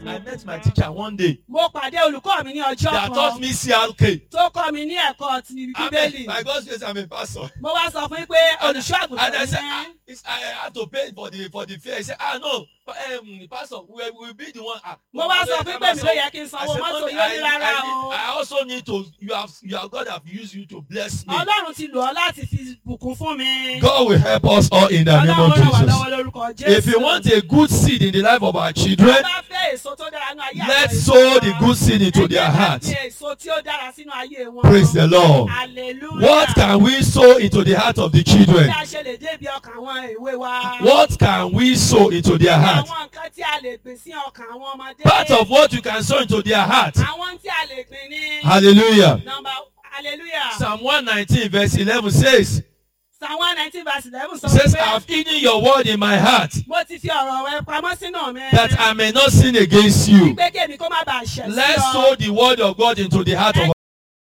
I met my teacher one day. Mo pàdé olùkọ́ mi ní ọjọ́ That kan. taught me CRK. Tó kọ́ mi ní ẹ̀kọ́ ti Bíbélì. By God's grace, I'm a pastor. Mo wá sọ fún yín pé olùṣọ́ And I àgùntàn said, ni. I had to pay for the fare. He said, no, pastor, we'll be the one. Mo wá sọ fún pé mi ló yẹ kí n sanwó mọ́tò yóò ní rárá o. I also need to, you have God have used you to bless me. Ọlọ́run ti lò ọ́ láti fi bùkún fún mi. God will help us all in the name of Ọlọ́run ràn wá Jesus. lọ́wọ́ lórúkọ Jésù. If you want a good seed in the life of our children, Tó bá fẹ́ èso tó dára nínú ayé àwọn let's èso sow wa. the good seed into their Ẹ jẹ́ ká heart. fi èso tí ó dára sínú ayé wọn. Praise the Lord. Hallelujah. What can we sow into the heart of the children? Bí a ṣe lè débi ọkàn àwọn ìwé wa. What can we sow into their heart? Àwọn nǹkan tí a lè gbìn sí ọkàn àwọn ọmọdé. Part of what you can sow into their heart. Àwọn tí a lè gbìn ní. Hallelujah. Hallelujah. Psalm 119 verse 11 says, Psalm 119 verse 11 sọ says, pé I've hidden your word in my heart mo ti fi ọ̀rọ̀ rẹ pamọ́ sínú mi. that I may not sin against you. Pé kí èmi kó má bàa ṣẹ̀ sí ọ. Let's sow the word of God into the heart of